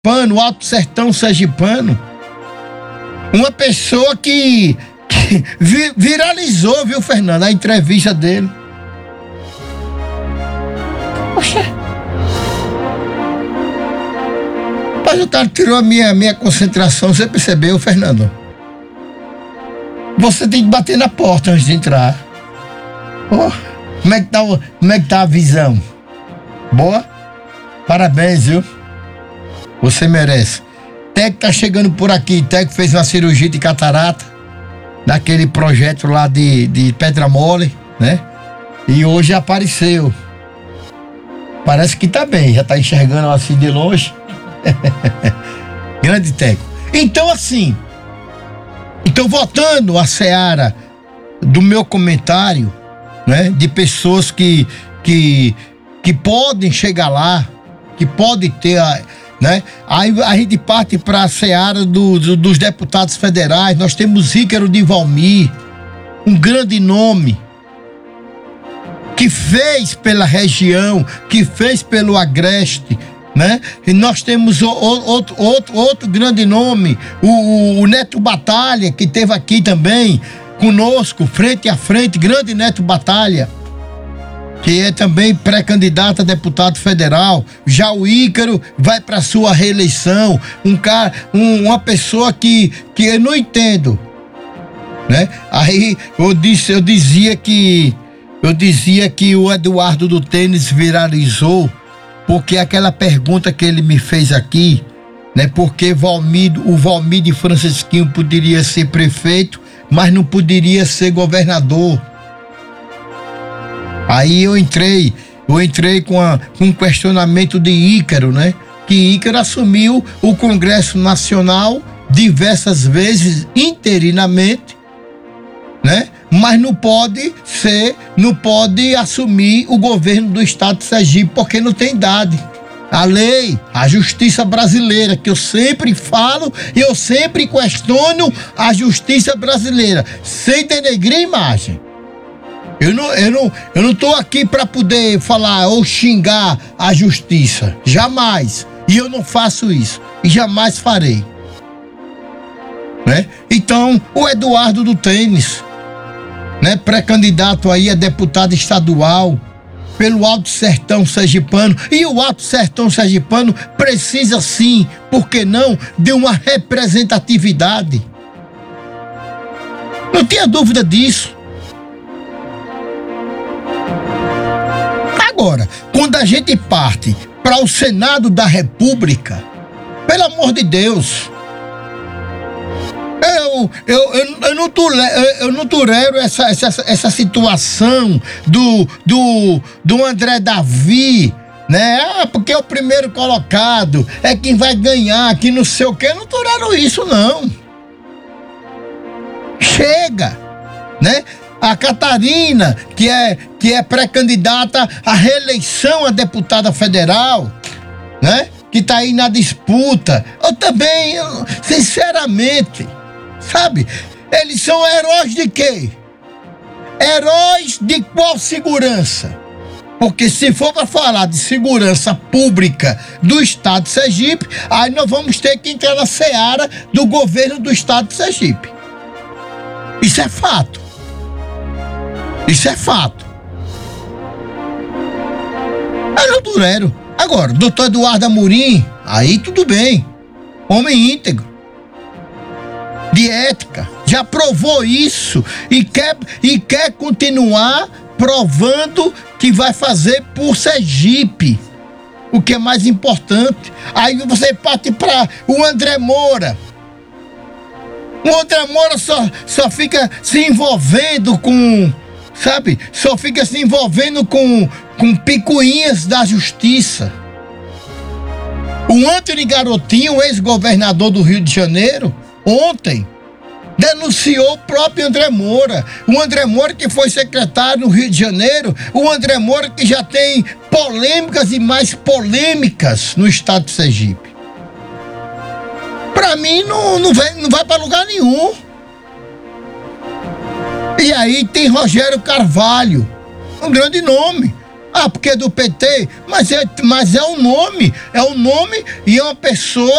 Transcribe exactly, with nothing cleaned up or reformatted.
sergipano, o Alto Sertão sergipano. Uma pessoa que, que vi, viralizou, viu, Fernando, a entrevista dele. Poxa. Mas o cara tirou a minha, minha concentração, você percebeu, Fernando? Você tem que bater na porta antes de entrar. Oh, como é que tá, como é que tá a visão? Boa? Parabéns, viu? Você merece. Teco tá chegando por aqui. Teco fez uma cirurgia de catarata naquele projeto lá de, de Pedra Mole, né? E hoje apareceu. Parece que tá bem, já tá enxergando assim de longe. Grande Teco. Então, assim, então voltando à seara do meu comentário, né? De pessoas que, que, que podem chegar lá, que podem ter a, né? Aí a gente parte para a seara do, do, dos deputados federais. Nós temos Ícaro de Valmir, um grande nome, que fez pela região, que fez pelo Agreste, né? E nós temos o, o, outro, outro, outro grande nome, o, o, o Neto Batalha, que esteve aqui também conosco, frente a frente, grande Neto Batalha, que é também pré-candidato a deputado federal. Já o Ícaro vai para sua reeleição, um cara, um, uma pessoa que, que eu não entendo, né? Aí eu disse, eu dizia que eu dizia que o Eduardo do Tênis viralizou porque aquela pergunta que ele me fez aqui, né? Porque Valmir, o Valmir de Francisquinho poderia ser prefeito, mas não poderia ser governador. Aí eu entrei, eu entrei com, a, com um questionamento de Ícaro, né? Que Ícaro assumiu o Congresso Nacional diversas vezes, interinamente, né? Mas não pode ser, não pode assumir o governo do estado de Sergipe, porque não tem idade. A lei, a justiça brasileira, que eu sempre falo e eu sempre questiono a justiça brasileira, sem denegrir a imagem. Eu não, eu não, eu não tô aqui para poder falar ou xingar a justiça, jamais. E eu não faço isso, e jamais farei, né? Então, o Eduardo do Tênis, né, pré-candidato aí a deputado estadual pelo Alto Sertão sergipano, e o Alto Sertão sergipano precisa sim, por que não, de uma representatividade. Não tenha dúvida disso. Agora, quando a gente parte para o Senado da República, pelo amor de Deus, Eu, eu, eu, eu, não, tolero, eu não tolero essa, essa, essa situação do, do, do André Davi, né? Ah, porque é o primeiro colocado, é quem vai ganhar, que não sei o quê. Eu não tolero isso, não. Chega, né? A Catarina, que é, que é pré-candidata à reeleição a deputada federal, né? Que tá aí na disputa. Eu também, eu, sinceramente, sabe, eles são heróis de quê? Heróis de qual segurança? Porque se for para falar de segurança pública do estado de Sergipe, aí nós vamos ter que entrar na seara do governo do estado de Sergipe. Isso é fato. Isso é fato. Eu não tolero. Agora, doutor Eduardo Amorim, aí tudo bem. Homem íntegro, de ética, já provou isso e quer, e quer continuar provando que vai fazer por Sergipe, o que é mais importante. Aí você parte para o André Moura. O André Moura só, só fica se envolvendo com, sabe, só fica se envolvendo com, com picuinhas da justiça. O Antony Garotinho, ex-governador do Rio de Janeiro, ontem denunciou o próprio André Moura. O André Moura que foi secretário no Rio de Janeiro, o André Moura que já tem polêmicas e mais polêmicas no estado de Sergipe. Para mim não, não vai, não vai para lugar nenhum. E aí tem Rogério Carvalho, um grande nome, Ah, porque é do P T, mas é, mas é um nome, é um nome e é uma pessoa